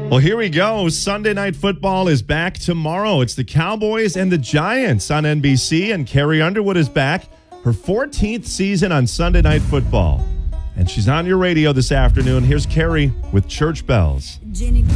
Well, here we go. Sunday Night Football is back tomorrow. It's the Cowboys and the Giants on NBC, and Carrie Underwood is back. Her 14th season on Sunday Night Football. And she's on your radio this afternoon. Here's Carrie with Church Bells.